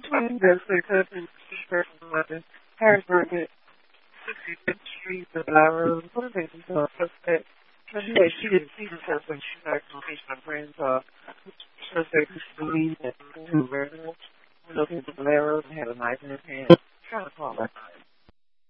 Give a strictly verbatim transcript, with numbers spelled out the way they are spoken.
Twin Desert Cousins, Person London, Harrisburg, sixty-fifth Street, the Road. What are they doing? Suspect. But anyway, she didn't see the suspect. She's not location my friends are. Suspect who believes that two residents were looking at the Road and had a knife in his hand. Trying to call her.